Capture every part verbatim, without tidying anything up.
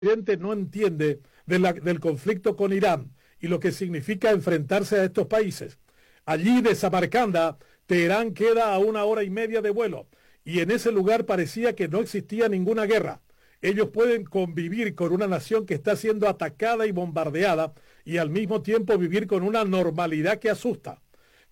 Occidente no entiende de la, del conflicto con Irán y lo que significa enfrentarse a estos países. Allí de Samarcanda, Teherán queda a una hora y media de vuelo y en ese lugar parecía que no existía ninguna guerra. Ellos pueden convivir con una nación que está siendo atacada y bombardeada y al mismo tiempo vivir con una normalidad que asusta.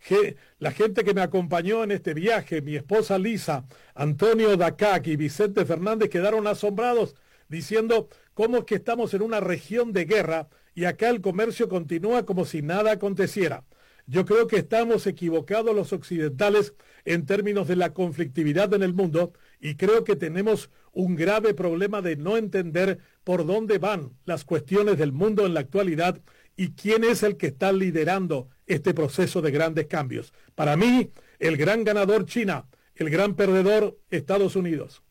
La gente que me acompañó en este viaje, mi esposa Lisa, Antonio Dacac y Vicente Fernández quedaron asombrados diciendo cómo es que estamos en una región de guerra y acá el comercio continúa como si nada aconteciera. Yo creo que estamos equivocados los occidentales en términos de la conflictividad en el mundo y creo que tenemos un grave problema de no entender por dónde van las cuestiones del mundo en la actualidad y quién es el que está liderando este proceso de grandes cambios. Para mí, el gran ganador China, el gran perdedor Estados Unidos.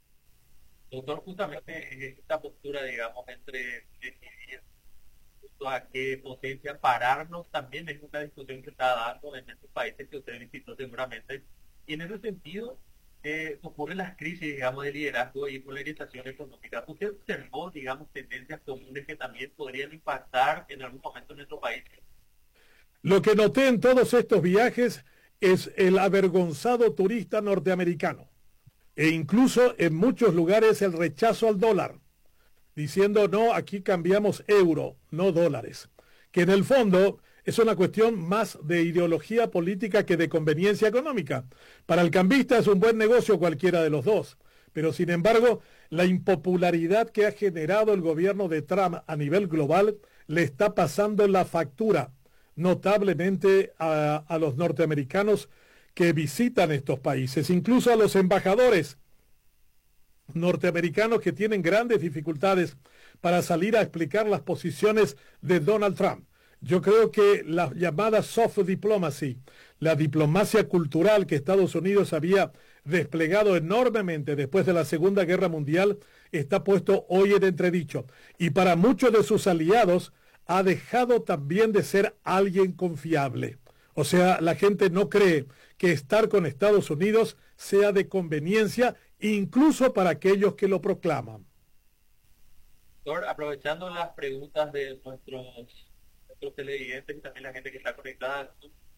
Doctor, justamente esta postura, digamos, entre decidir a qué potencia pararnos también es una discusión que está dando en estos países que usted visitó seguramente. Y en ese sentido, eh, ocurren las crisis, digamos, de liderazgo y polarización económica. ¿Usted observó, digamos, tendencias comunes que también podrían impactar en algún momento en nuestro país? Lo que noté en todos estos viajes es el avergonzado turista norteamericano e incluso en muchos lugares el rechazo al dólar, diciendo no, aquí cambiamos euro, no dólares, que en el fondo es una cuestión más de ideología política que de conveniencia económica. Para el cambista es un buen negocio cualquiera de los dos, pero sin embargo la impopularidad que ha generado el gobierno de Trump a nivel global le está pasando la factura notablemente a, a los norteamericanos que visitan estos países, incluso a los embajadores norteamericanos que tienen grandes dificultades para salir a explicar las posiciones de Donald Trump. Yo creo que la llamada soft diplomacy, la diplomacia cultural que Estados Unidos había desplegado enormemente después de la Segunda Guerra Mundial, está puesto hoy en entredicho. Y para muchos de sus aliados ha dejado también de ser alguien confiable. O sea, la gente no cree que estar con Estados Unidos sea de conveniencia, incluso para aquellos que lo proclaman. Doctor, aprovechando las preguntas de nuestros, nuestros televidentes y también la gente que está conectada,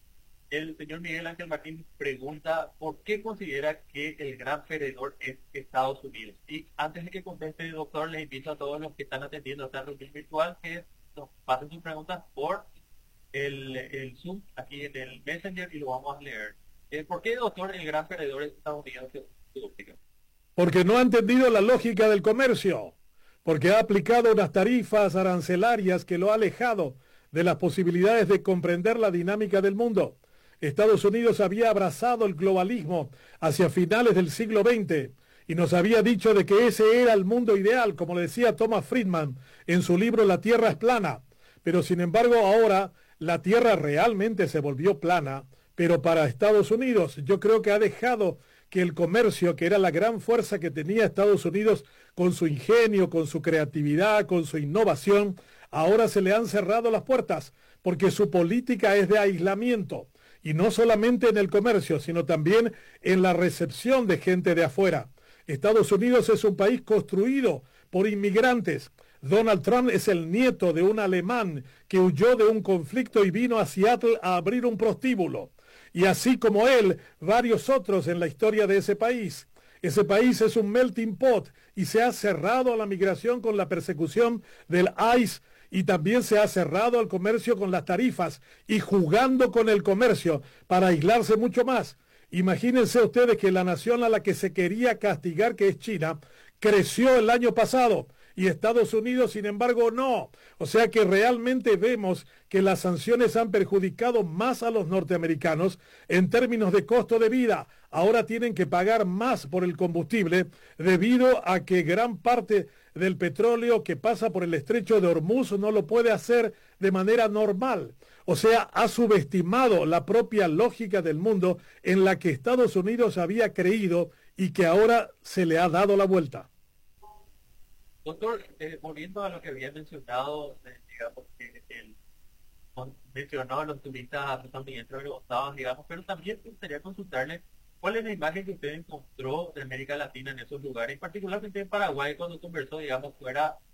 el señor Miguel Ángel Martín pregunta ¿por qué considera que el gran perdedor es Estados Unidos? Y antes de que conteste, doctor, les invito a todos los que están atendiendo a esta reunión virtual que nos pasen sus preguntas por el, el Zoom, aquí en el Messenger, y lo vamos a leer. Eh, ¿Por qué, doctor, el gran perdedor es Estados Unidos? Porque no ha entendido la lógica del comercio, porque ha aplicado unas tarifas arancelarias que lo ha alejado de las posibilidades de comprender la dinámica del mundo. Estados Unidos había abrazado el globalismo hacia finales del siglo veinte y nos había dicho de que ese era el mundo ideal, como le decía Thomas Friedman en su libro La Tierra es plana. Pero sin embargo ahora la Tierra realmente se volvió plana, pero para Estados Unidos yo creo que ha dejado que el comercio, que era la gran fuerza que tenía Estados Unidos con su ingenio, con su creatividad, con su innovación, ahora se le han cerrado las puertas, porque su política es de aislamiento, y no solamente en el comercio, sino también en la recepción de gente de afuera. Estados Unidos es un país construido por inmigrantes. Donald Trump es el nieto de un alemán que huyó de un conflicto y vino a Seattle a abrir un prostíbulo. Y así como él, varios otros en la historia de ese país. Ese país es un melting pot y se ha cerrado a la migración con la persecución del ICE y también se ha cerrado al comercio con las tarifas y jugando con el comercio para aislarse mucho más. Imagínense ustedes que la nación a la que se quería castigar, que es China, creció el año pasado y Estados Unidos, sin embargo, no. O sea que realmente vemos que las sanciones han perjudicado más a los norteamericanos en términos de costo de vida. Ahora tienen que pagar más por el combustible debido a que gran parte del petróleo que pasa por el estrecho de Hormuz no lo puede hacer de manera normal. O sea, ha subestimado la propia lógica del mundo en la que Estados Unidos había creído y que ahora se le ha dado la vuelta. Doctor, eh, volviendo a lo que había mencionado, eh, digamos que el, mencionó a los turistas estadounidenses avergonzados, digamos, pero también me gustaría consultarle cuál es la imagen que usted encontró de América Latina en esos lugares, particularmente en Paraguay, cuando conversó, digamos, fuera